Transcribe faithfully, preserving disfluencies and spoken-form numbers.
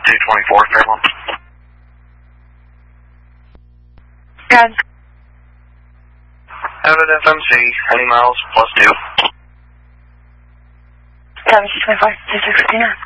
two twenty-four, Fairmont. Good. Avid F M C, any miles plus two. seven two twenty-five, two six fifty-nine.